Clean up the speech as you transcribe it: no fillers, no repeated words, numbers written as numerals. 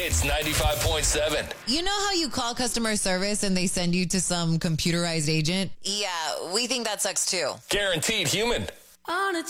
Hits 95.7. You know how you call customer service and they send you to some computerized agent? Yeah, we think that sucks too. Guaranteed human. On a